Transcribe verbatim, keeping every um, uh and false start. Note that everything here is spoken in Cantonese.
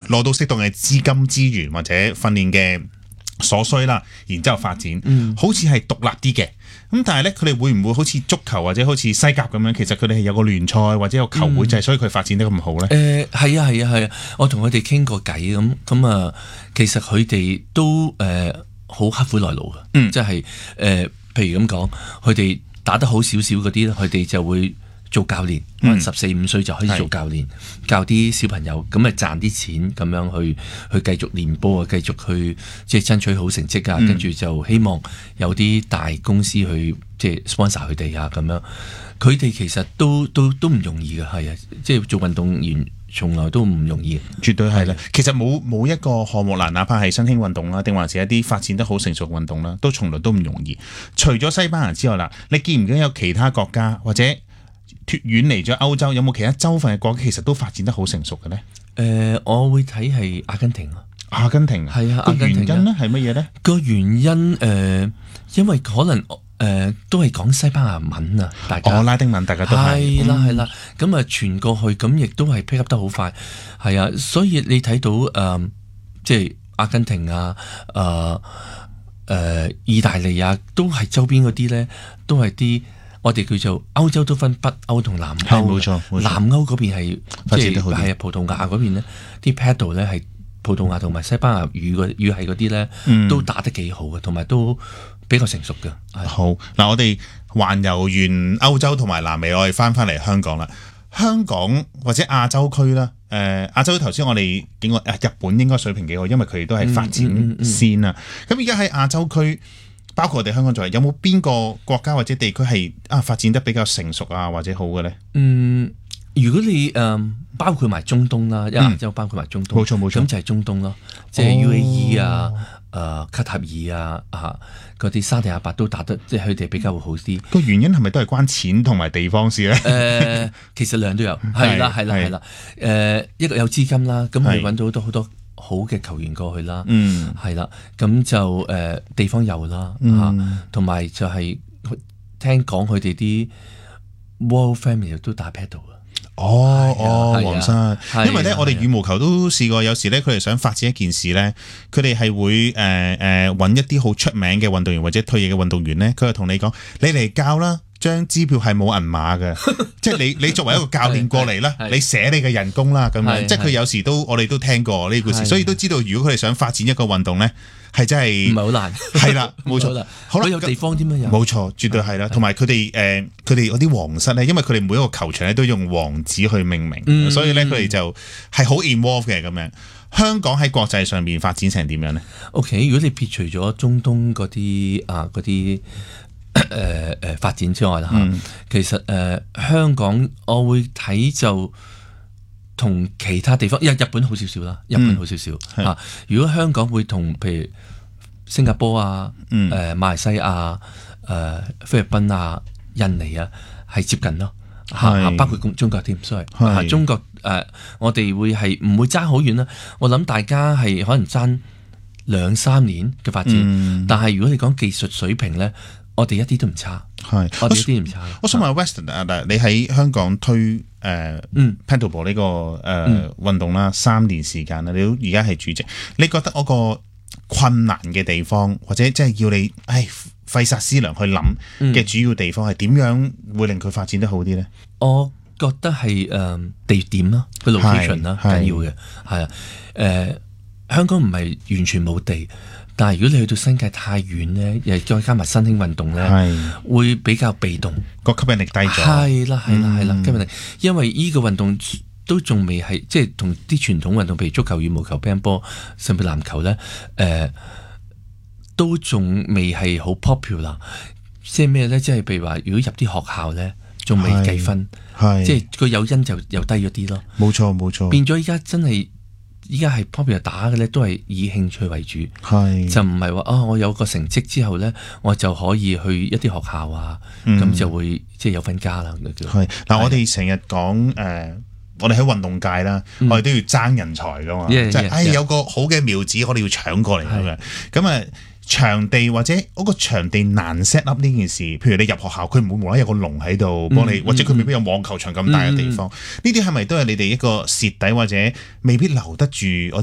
攞到適當嘅資金資源或者訓練嘅所需啦，然之後發展，嗯、好似係獨立啲嘅。咁但係咧，佢哋會唔會好似足球或者好似西甲咁樣？其實佢哋係有個聯賽或者有球會制，嗯、所以佢發展得咁好咧？誒、 呃，係啊，係啊，係啊！我同佢哋傾過偈咁咁啊，其實佢哋都誒好、呃、刻苦耐勞嘅，嗯，即係誒，譬如咁講，佢哋打得好少少嗰啲，佢哋就會做教練，可能十四五歲就開始做教練，嗯、教啲小朋友，咁咪賺啲錢咁樣去去繼續練波啊，繼續去即係爭取好成績啊，跟住、嗯、就希望有啲大公司去即係 sponsor 佢哋啊，咁樣佢哋其實都都都唔容易嘅，係啊，即係做運動員從來都唔容易， 絕對係啦。其實冇冇一個項目啦，哪怕係新興運動啦，定還是一啲發展得好成熟嘅運動啦，都從來都唔容易。除咗西班牙之外啦，你見唔見有其他國家或者脫遠離咗歐洲，有冇其他洲份嘅國家其實都發展得好成熟嘅咧？ 誒、呃，我會睇係阿根廷啊， 阿根廷係啊， 個原因咧係乜嘢咧？ 個原因誒、呃，因為可能誒、呃、都係講西班牙文啊，大家、哦、 拉丁文大家都係係啦係啦，咁啊傳過去，咁亦都係 pick up 得好快，係啊，所以你睇到誒、呃，即係阿根廷啊，誒、呃、誒、呃，意大利啊，都係周邊嗰啲咧，都係啲。我哋叫做歐洲都分北歐同南歐， 冇錯， 南歐嗰邊係即係係啊葡萄牙嗰邊咧，啲 paddle 咧係葡萄牙同埋西班牙語個語系嗰啲咧，嗯、都打得幾好嘅，同埋都比較成熟嘅。 好嗱，我哋環遊完歐洲同埋南美，我哋翻翻嚟香港啦。香港或者亞洲區啦，誒、呃、亞洲頭先我哋見過啊，日本應該水平幾好，因為佢哋都係發展先啦。咁而家喺亞洲區，包括我哋香港在內，有冇邊個國家或者地區係啊發展得比較成熟啊或者好嘅咧？ 嗯，如果你誒、呃、包括埋中東啦，因為亞洲包括埋中東，冇錯冇錯，咁就係中東咯，即係 U A E 啊、誒卡塔爾啊啊嗰啲沙地阿伯都打得，即係佢哋比較會好啲。個原因係咪都係關錢同埋地方事咧？ 誒、呃，其實兩樣都有，係啦係啦係啦。誒、呃，一個有資金啦，咁佢揾到好多好多好嘅球員過去啦，嗯，係啦，咁就誒、呃、地方有啦，嚇，同埋就係聽講佢哋啲 World Family 都打 paddle 啊。 哦哦，黃生， 啊、 因為咧，我哋羽毛球都試過，有時咧，佢哋想發展一件事咧，佢哋係會誒誒揾一啲好出名嘅運動員或者退役嘅運動員咧，佢就同你講，你嚟教啦。張支票係冇銀碼嘅，即係你你作為一個教練過嚟啦，你寫你嘅人工啦，咁樣，即係佢有時都我哋都聽過呢個故事，所以都知道如果佢哋想發展一個運動咧，係真係唔係好難， 係啦，冇錯， 好啦，有地方點樣有？ 冇錯，絕對係啦，同埋佢哋誒佢哋嗰啲皇室咧，因為佢哋每一個球場咧都用王子去命名，嗯、所以咧佢哋就係好 involve 嘅咁樣。香港喺國際上面發展成點樣咧 ？OK， 如果你撇除咗中東嗰啲啊嗰啲。誒誒、呃、發展之外啦嚇，嗯、其實誒、呃、香港我會睇就同其他地方，因為日本好少少啦，日本好少少嚇。如果香港會同譬如新加坡啊、誒、嗯呃、馬來西亞、誒、呃、菲律賓啊、印尼啊係接近咯嚇，是包括中國添，sorry 嚇，中國誒、呃、我哋會係唔會爭好遠啦？我諗大家係可能爭兩三年嘅發展，嗯、但係如果你講技術水平咧。我哋一啲都唔差，係是我哋一啲唔差。 我想問 Weston 啊，嗱，你喺香港推誒、呃嗯、Paddleball 呢個誒、呃嗯、運動啦，三年時間啦，你都而家係主席，你覺得嗰個困難嘅地方，或者即係要你唉費煞思量去諗嘅主要地方係點樣會令佢發展得好啲咧？ 我覺得係誒、呃、地點啦，個 location 啦緊要嘅，係啊，誒、呃、香港唔係完全冇地。但係如果你去到新界太遠咧，又再加埋新興運動咧，是會比較被動， 個吸引力低咗。 係啦，係啦，係啦，吸引力，因為呢個運動都仲未係即係同啲傳統運動，譬如足球、羽毛球、乒乓波，甚至籃球咧，誒、呃、都仲未係好 popular。即係咩咧？即係譬如話，如果入啲學校咧，仲未計分，即係個誘因就又低咗啲咯。冇錯，冇錯。變咗依家真係。依家係 popular 打嘅咧，都係以興趣為主，是就唔係話啊，我有個成績之後咧，我就可以去一啲學校啊，咁、嗯、就會即係有分加啦。 係嗱，我哋成日講誒，我哋喺運動界啦，嗯、我哋都要爭人才噶嘛，即係誒有個好嘅苗子，我哋要搶過嚟咁樣，咁啊。場地或者嗰個場地難 set up 呢件事，譬如你入學校，佢唔會無啦啦有個籠喺度幫你，嗯、或者佢未必有網球場咁大嘅地方，呢啲係咪都係你哋一個蝕底或者未必留得住？